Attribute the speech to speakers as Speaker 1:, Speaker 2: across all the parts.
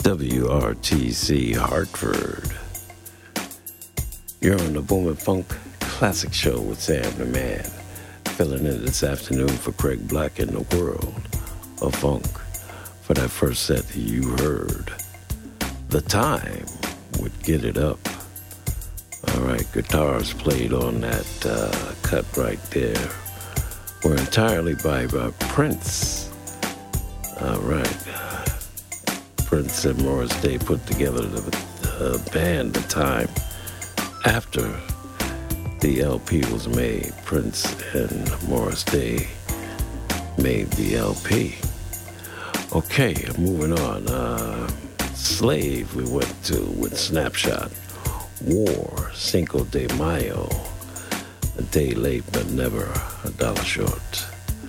Speaker 1: WRTC Hartford. You're on the Boom and Funk Classic Show with Sam the Man, filling in this afternoon for Craig Black in the world of funk. For that first set you heard, The Time would Get It Up. All right, guitars played on that cut right there were entirely by Prince. All right. Prince and Morris Day put together the band The Time after the LP was made. Prince and Morris Day made the LP. Okay, moving on. Slave we went to with Snapshot. War, Cinco de Mayo. A day late but never a dollar short.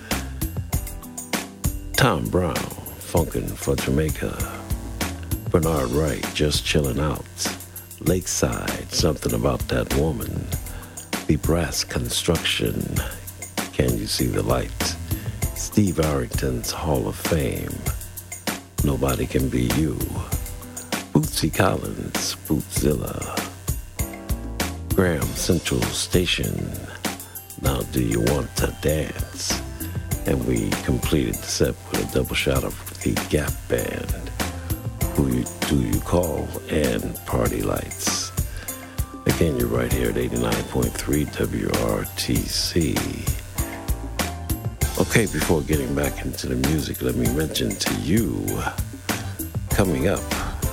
Speaker 1: Tom Brown, Funkin' for Jamaica. Bernard Wright, Just Chillin' Out. Lakeside, Something About That Woman. The Brass Construction, Can You See the Light? Steve Arrington's Hall of Fame, Nobody Can Be You. Bootsy Collins, Bootzilla. Graham Central Station, Now Do You Want to Dance? And we completed the set with a double shot of the Gap Band, Who Do You Call, and Party Lights. Again, you're right here at 89.3 WRTC. Okay, before getting back into the music, let me mention to you, coming up,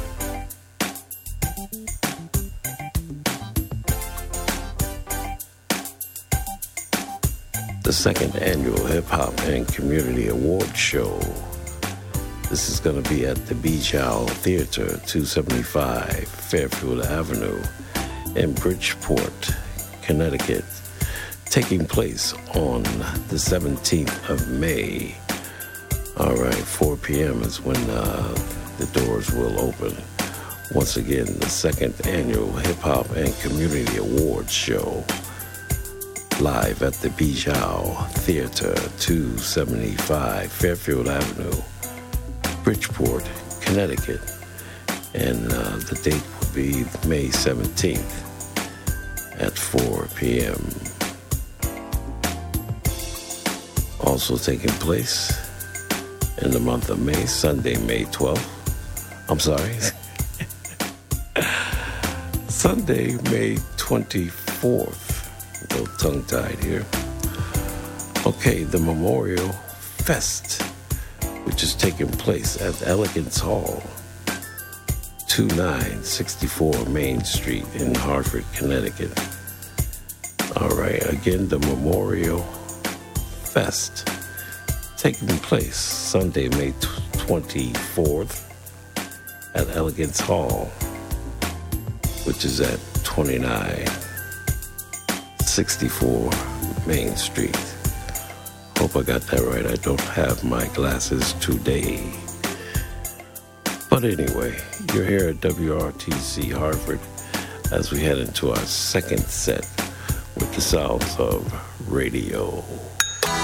Speaker 1: the second annual Hip Hop and Community Award Show. This is going to be at the Beach Owl Theater, 275 Fairfield Avenue in Bridgeport, Connecticut, taking place on the 17th of May. All right, 4 p.m. is when the doors will open. Once again, the second annual Hip Hop and Community Awards Show, live at the Beach Owl Theater, 275 Fairfield Avenue, Bridgeport, Connecticut. And the date will be May 17th at 4 p.m. Also taking place in the month of May, Sunday, May 12th. I'm sorry. Sunday, May 24th. A little tongue-tied here. Okay, the Memorial Fest, which is taking place at Elegance Hall, 2964 Main Street in Hartford, Connecticut. All right, again, the Memorial Fest taking place Sunday, May 24th at Elegance Hall, which is at 2964 Main Street. Hope I got that right. I don't have my glasses today. But anyway, you're here at WRTC Hartford as we head into our second set with the sounds of radio.